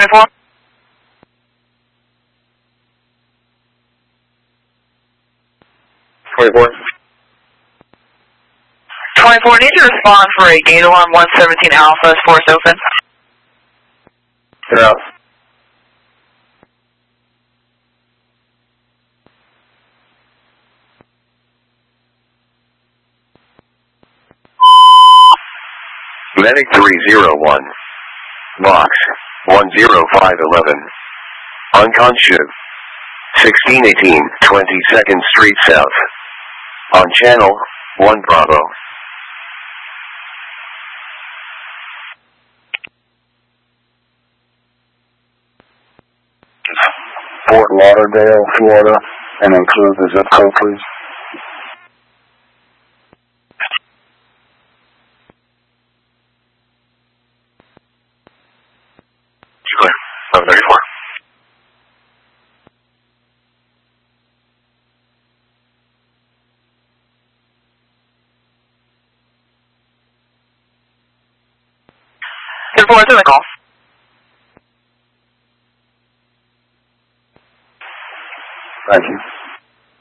24. 24. 24, need to respond for a gate alarm 117 Alpha is forced open. They're out. Medic 301. Box 10511. Unconscious. 1618 22nd Street South. On channel 1 Bravo. Fort Lauderdale, Florida, and include the zip code, please. Clear. 1134. Good board, to the call. Thank you.